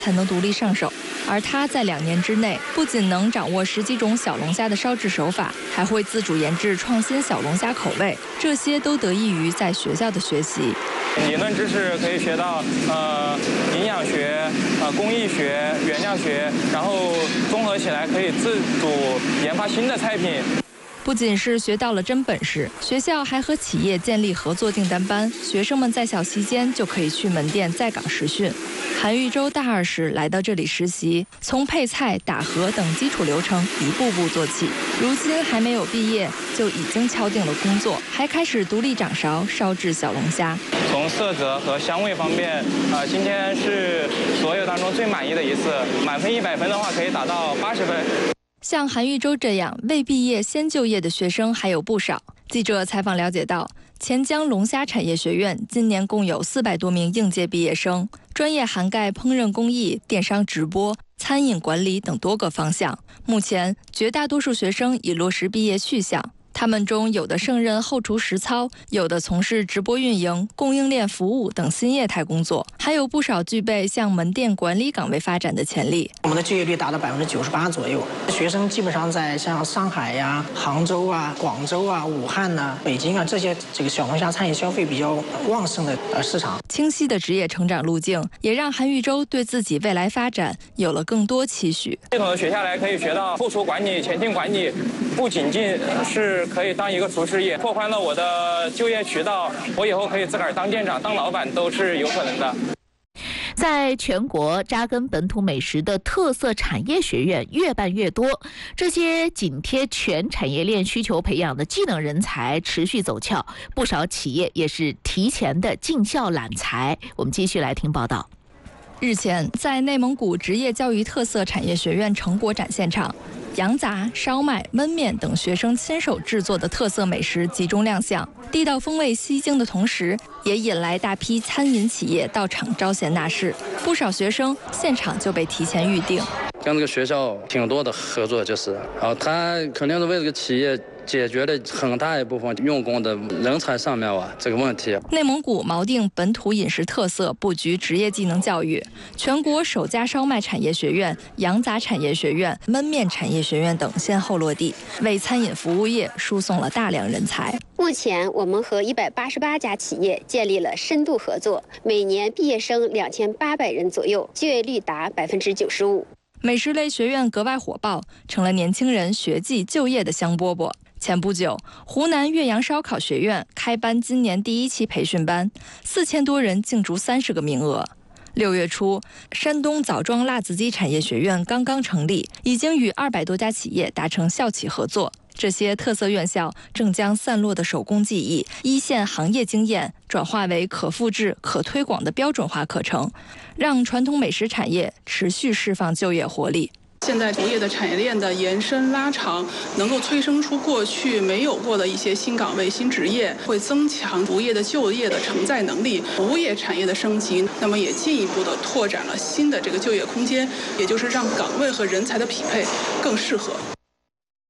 才能独立上手。而他在2年之内，不仅能掌握10几种小龙虾的烧制手法，还会自主研制创新小龙虾口味，这些都得益于在学校的学习。 理论知识可以学到营养学、工艺学、原料学，然后综合起来可以自主研发新的菜品。 不仅是学到了真本事，学校还和企业建立合作订单班，学生们在校期间就可以去门店在岗实训。韩玉洲大2时来到这里实习，从配菜、打盒等基础流程一步步做起。如今还没有毕业，就已经敲定了工作，还开始独立掌勺烧制小龙虾。 从色泽和香味方面，今天是所有当中最满意的一次，满分100分的话可以达到80分。 像韩玉洲这样未毕业先就业的学生还有不少。记者采访了解到，钱江龙虾产业学院今年共有400多名应届毕业生，专业涵盖烹饪工艺、电商直播、餐饮管理等多个方向。目前，绝大多数学生已落实毕业去向。他们中有的胜任后厨实操，有的从事直播运营、供应链服务等新业态工作，还有不少具备向门店管理岗位发展的潜力。 我们的就业率达到98%左右，学生基本上在像上海呀、杭州啊、广州啊、武汉呐、北京啊这些小龙虾餐饮消费比较旺盛的市场。 清晰的职业成长路径，也让韩玉洲对自己未来发展有了更多期许。 系统的学下来可以学到后厨管理、前厅管理，不仅仅是可以当一个厨师，也拓宽了我的就业渠道。我以后可以自个儿当店长、当老板都是有可能的。 在全国扎根本土美食的特色产业学院越办越多，这些紧贴全产业链需求培养的技能人才持续走俏，不少企业也是提前的进校揽才。我们继续来听报道。 日前，在内蒙古职业教育特色产业学院成果展现场，羊杂、烧麦、焖面等学生亲手制作的特色美食集中亮相，地道风味吸睛的同时，也引来大批餐饮企业到场招贤纳士。不少学生现场就被提前预定。 跟这个学校挺多的合作，然后他肯定是为这个企业解决了很大一部分用工的人才上面这个问题。 内蒙古锚定本土饮食特色，布局职业技能教育，全国首家烧麦产业学院、羊杂产业学院、焖面产业学院等先后落地，为餐饮服务业输送了大量人才。 目前我们和188家企业建立了深度合作，每年毕业生2800人左右，就业率达95%。 美食类学院格外火爆，成了年轻人学技就业的香饽饽。前不久，湖南岳阳烧烤学院开办今年第1期培训班，4000多人竞逐30个名额。6月初，山东枣庄辣子鸡产业学院刚刚成立，已经与200多家企业达成校企合作。这些特色院校正将散落的手工技艺、一线行业经验转化为可复制、可推广的标准化课程，让传统美食产业持续释放就业活力。 现在服务业的产业链的延伸拉长，能够催生出过去没有过的一些新岗位、新职业，会增强服务业的就业的承载能力。服务业产业的升级，那么也进一步的拓展了新的这个就业空间，也就是让岗位和人才的匹配更适合。